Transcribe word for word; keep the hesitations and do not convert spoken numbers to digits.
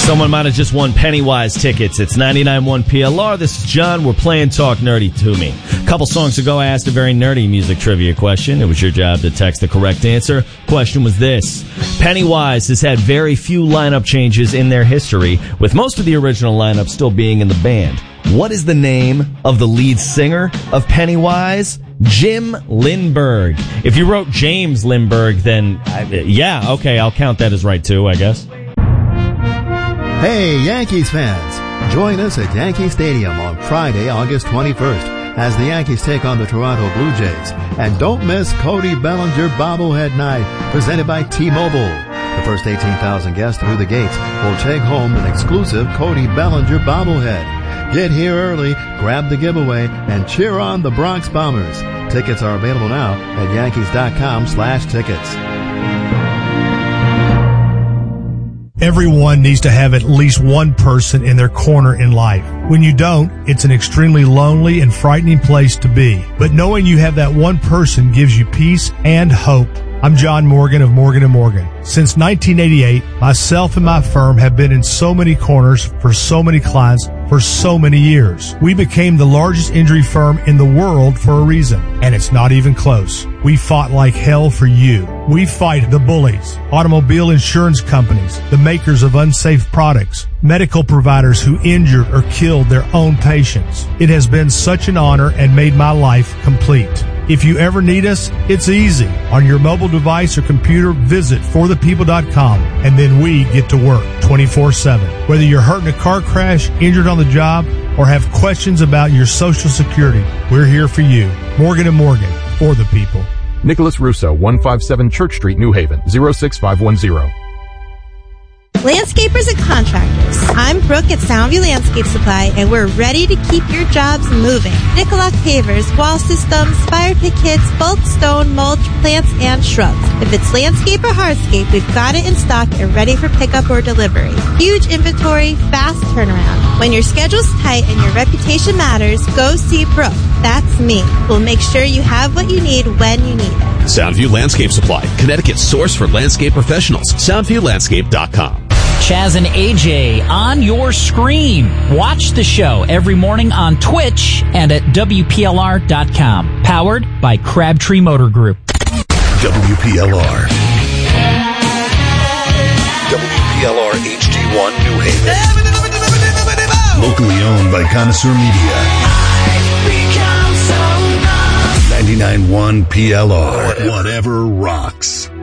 Someone might have just won Pennywise tickets. It's ninety-nine point one P L R. This is John. We're playing Talk Nerdy to Me. A couple songs ago, I asked a very nerdy music trivia question. It was your job to text the correct answer. Question was this. Pennywise has had very few lineup changes in their history, with most of the original lineup still being in the band. What is the name of the lead singer of Pennywise? Jim Lindberg. If you wrote James Lindberg, then uh, yeah, okay, I'll count that as right too, I guess. Hey, Yankees fans! Join us at Yankee Stadium on Friday, August twenty-first, as the Yankees take on the Toronto Blue Jays. And don't miss Cody Bellinger Bobblehead Night, presented by T-Mobile. The first eighteen thousand guests through the gates will take home an exclusive Cody Bellinger bobblehead. Get here early, grab the giveaway, and cheer on the Bronx Bombers. Tickets are available now at yankees.com slash tickets. Everyone needs to have at least one person in their corner in life. When you don't, it's an extremely lonely and frightening place to be. But knowing you have that one person gives you peace and hope. I'm John Morgan of Morgan and Morgan. Since nineteen eighty-eight, myself and my firm have been in so many corners for so many clients for so many years. We became the largest injury firm in the world for a reason, and it's not even close. We fought like hell for you. We fight the bullies, automobile insurance companies, the makers of unsafe products, medical providers who injured or killed their own patients. It has been such an honor and made my life complete. If you ever need us, it's easy. On your mobile device or computer, visit for the people dot com, and then we get to work twenty-four seven. Whether you're hurt in a car crash, injured on the job, or have questions about your Social Security, we're here for you. Morgan and Morgan, for the people. Nicholas Russo, one fifty-seven Church Street, New Haven, zero six five one zero. Landscapers and contractors. I'm Brooke at Soundview Landscape Supply, and we're ready to keep your jobs moving. Nicolak pavers, wall systems, fire pit kits, bulk stone, mulch, plants, and shrubs. If it's landscape or hardscape, we've got it in stock and ready for pickup or delivery. Huge inventory, fast turnaround. When your schedule's tight and your reputation matters, go see Brooke. That's me. We'll make sure you have what you need when you need it. Soundview Landscape Supply, Connecticut's source for landscape professionals. soundview landscape dot com. Chaz and A J on your screen. Watch the show every morning on Twitch and at W P L R dot com. Powered by Crabtree Motor Group. W P L R. W P L R H D one New Haven. Locally owned by Connoisseur Media. ninety-nine point one P L R. Whatever rocks.